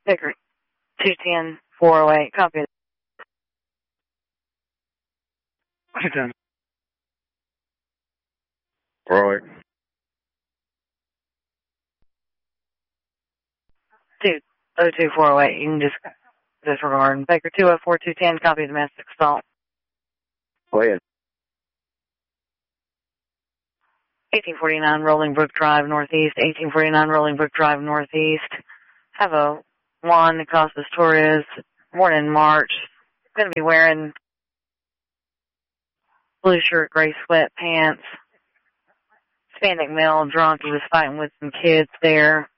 Baker 210 408. Copy. 210. 408. 202 408. You can just disregard. Baker 204 210. Copy. Domestic assault. Go ahead. 1849 Rolling Brook Drive Northeast. 1849 Rolling Brook Drive Northeast. Have a Juan Costas Torres, born in March. Going to be wearing blue shirt, gray sweatpants. Hispanic male, drunk. He was fighting with some kids there.